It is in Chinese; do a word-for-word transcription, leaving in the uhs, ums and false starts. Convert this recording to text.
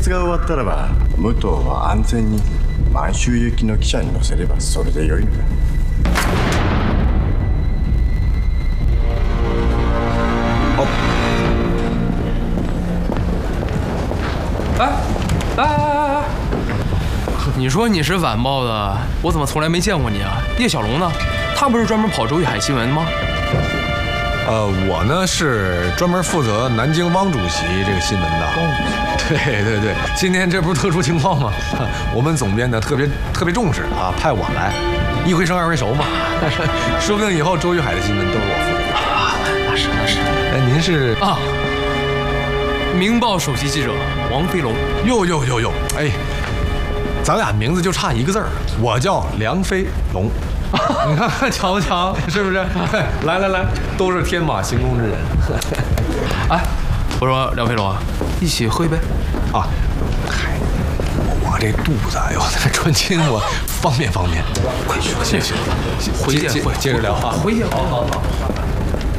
決が終わったらば、武藤は安全に満州行きの汽車に乗せればそれでよいのだ。 哦， 哎，来来来来，你说你是晚报的，我怎么从来没见过你啊？叶小龙呢？他不是专门跑周玉海新闻吗？ 呃，我呢是专门负责南京汪主席这个新闻的。对对对，今天这不是特殊情况吗？我们总编呢特别特别重视啊，派我来，一回生二回熟嘛。说不定以后周玉海的新闻都是我负责的。啊，那是那是。哎，您是啊，《明报》首席记者王飞龙。 哟哟哟哟，哎，咱俩名字就差一个字儿，我叫梁飞龙。 你看看巧不巧，是不是？来来来，都是天马行空之人。 哎，我说梁飞龙啊，一起喝一杯啊！嗨，我这肚子，哎呦，这穿亲我方便方便。快去，谢谢， 回见， 接着聊啊， 回见，好好好。